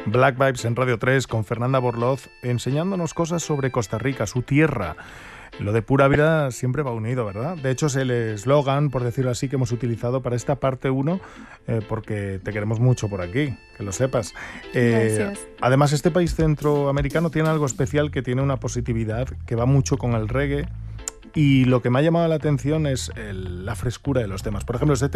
Black Vibes en Radio 3 con Fernanda Borloz, enseñándonos cosas sobre Costa Rica, su tierra. Lo de pura vida siempre va unido, ¿verdad? De hecho, es el eslogan, por decirlo así, que hemos utilizado para esta parte 1, porque te queremos mucho por aquí, que lo sepas. Gracias. Además, este país centroamericano tiene algo especial, que tiene una positividad que va mucho con el reggae, y lo que me ha llamado la atención es la frescura de los temas. Por ejemplo, este